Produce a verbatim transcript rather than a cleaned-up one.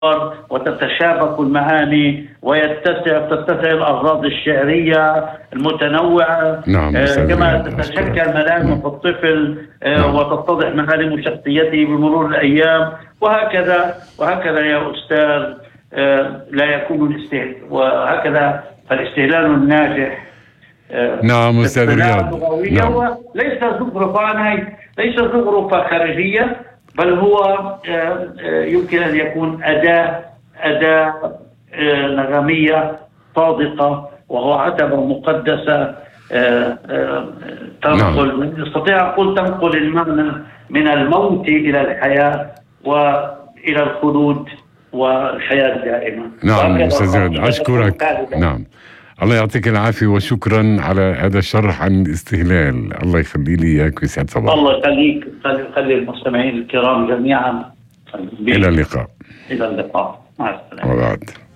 وتتشابك المعاني ويتسع تتسع الأغراض الشعرية المتنوعة. نعم آه كما تتشكل ملامح الطفل آه نعم. وتتضح معالم شخصيته بمرور الأيام، وهكذا وهكذا يا أستاذ. آه لا يكون الاستهلال، وهكذا فالاستهلال الناجح آه نعم أستاذ رياض. نعم. هو ليس زخرفة ليس زخرفة خارجية، بل هو يمكن أن يكون أداة أداة نغمية صادقة، وهو عتبة مقدسة تنقل، نستطيع أن نقول تنقل المعنى من الموت إلى الحياة وإلى الخلود والحياة الدائمة. نعم أستاذ رياض، أشكرك. نعم، الله يعطيك العافية وشكرا على هذا الشرح عن الاستهلال. الله يخلي لي إياك ويسعد صباحك. الله يخليك، يخلي المستمعين الكرام جميعا. إلى اللقاء. إلى اللقاء، مع السلامة.